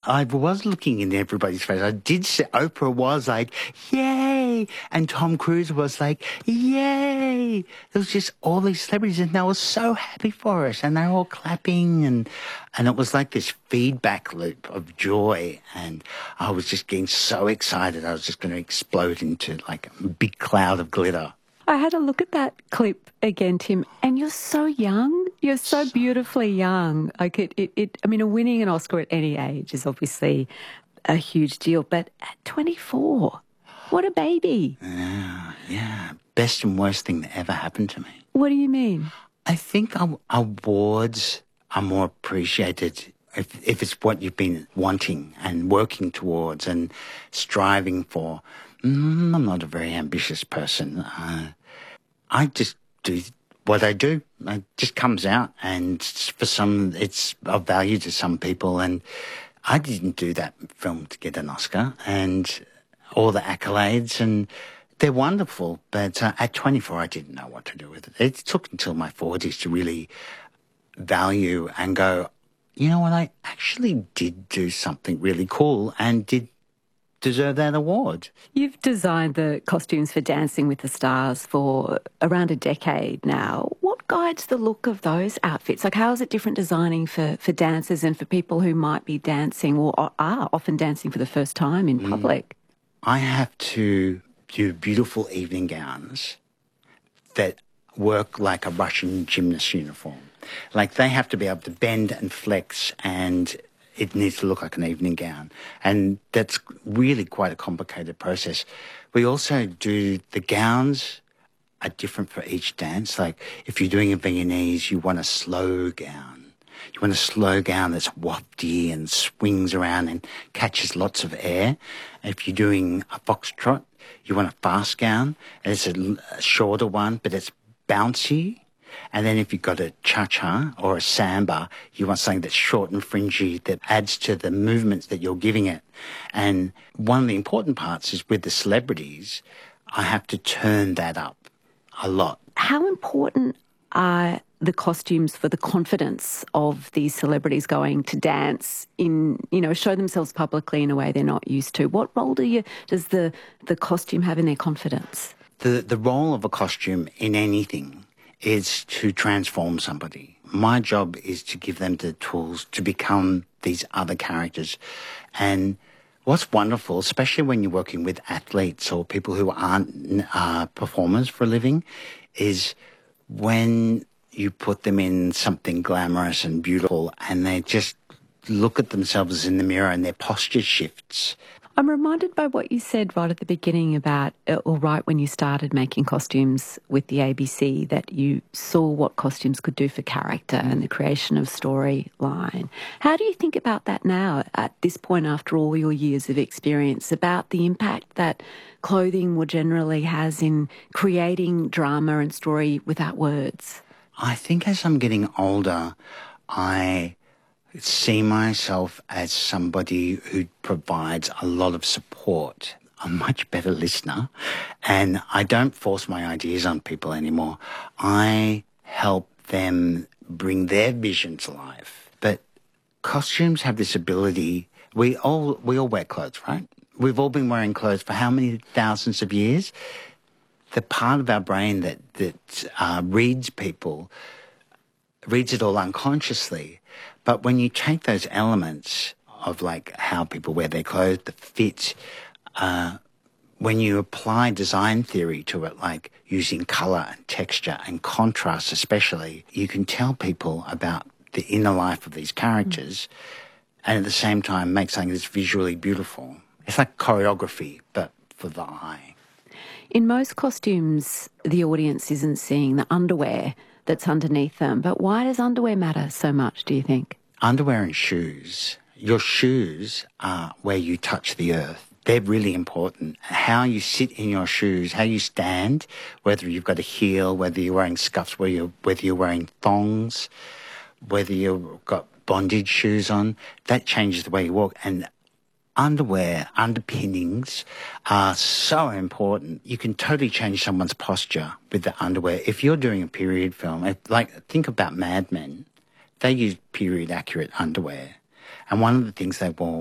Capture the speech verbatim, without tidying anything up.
I was looking in everybody's face. I did say, Oprah was like, yay! And Tom Cruise was like, yay! There was just all these celebrities and they were so happy for us and they were all clapping and, and it was like this feedback loop of joy and I was just getting so excited. I was just going to explode into like a big cloud of glitter. I had a look at that clip again, Tim, and you're so young. You're so beautifully young. Like it, it, it, I mean, winning an Oscar at any age is obviously a huge deal, but at twenty-four, what a baby. Yeah, yeah. Best and worst thing that ever happened to me. What do you mean? I think awards are more appreciated if, if it's what you've been wanting and working towards and striving for. Mm, I'm not a very ambitious person. Uh, I just do what I do. It just comes out, and for some, it's of value to some people. And I didn't do that film to get an Oscar, and all the accolades, and they're wonderful. But uh, at twenty-four, I didn't know what to do with it. It took until my forties to really value and go, you know what, I actually did do something really cool and did deserve that award. You've designed the costumes for Dancing with the Stars for around a decade now. What guides the look of those outfits? Like, how is it different designing for, for dancers and for people who might be dancing or are often dancing for the first time in public? I have to do beautiful evening gowns that work like a Russian gymnast uniform. Like, they have to be able to bend and flex, and it needs to look like an evening gown. And that's really quite a complicated process. We also do, the gowns are different for each dance. Like, if you're doing a Viennese, you want a slow gown. You want a slow gown that's wafty and swings around and catches lots of air. If you're doing a foxtrot, you want a fast gown. And it's a, a shorter one, but it's bouncy. And then if you've got a cha-cha or a samba, you want something that's short and fringy that adds to the movements that you're giving it. And one of the important parts is with the celebrities, I have to turn that up a lot. How important are the costumes for the confidence of these celebrities going to dance in, you know, show themselves publicly in a way they're not used to? What role do you, does the, the costume have in their confidence? The, the role of a costume in anything is to transform somebody. My job is to give them the tools to become these other characters. And what's wonderful, especially when you're working with athletes or people who aren't uh, performers for a living, is when you put them in something glamorous and beautiful and they just look at themselves in the mirror and their posture shifts. I'm reminded by what you said right at the beginning about, or right when you started making costumes with the A B C, that you saw what costumes could do for character and the creation of storyline. How do you think about that now, at this point after all your years of experience, about the impact that clothing more generally has in creating drama and story without words? I think as I'm getting older, I see myself as somebody who provides a lot of support. I'm a much better listener, and I don't force my ideas on people anymore. I help them bring their vision to life. But costumes have this ability. We all we all wear clothes, right? We've all been wearing clothes for how many thousands of years? The part of our brain that that uh, reads people reads it all unconsciously. But when you take those elements of like how people wear their clothes, the fit, uh, when you apply design theory to it, like using colour and texture and contrast especially, you can tell people about the inner life of these characters mm. and at the same time make something that's visually beautiful. It's like choreography, but for the eye. In most costumes, the audience isn't seeing the underwear that's underneath them. But why does underwear matter so much, do you think? Underwear and shoes. Your shoes are where you touch the earth. They're really important. How you sit in your shoes, how you stand, whether you've got a heel, whether you're wearing scuffs, whether you're, whether you're wearing thongs, whether you've got bondage shoes on, that changes the way you walk. And underwear, underpinnings are so important. You can totally change someone's posture with the underwear. If you're doing a period film, if, like think about Mad Men, they use period accurate underwear. And one of the things they wore